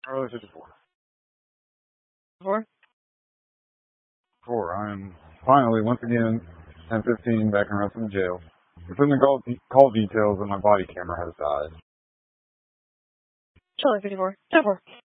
Early 54. 4? 4. I am finally, once again, 10:15 back in Ruston jail. Within the call details that my body camera has died. Charlie 54. 10-4.